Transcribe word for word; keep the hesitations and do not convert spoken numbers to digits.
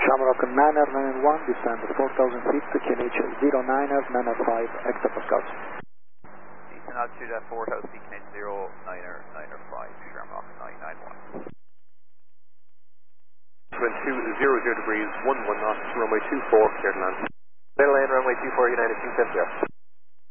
Shamrock niner nine one, descend four thousand feet to K H zero niner nine five hectopascals. Descend altitude at four thousand feet, K H zero niner nine five, Shamrock nine nine one. Wind two zero zero degrees, one one knots, runway two four, clear to land. Clear to land, runway two four, United two seven zero.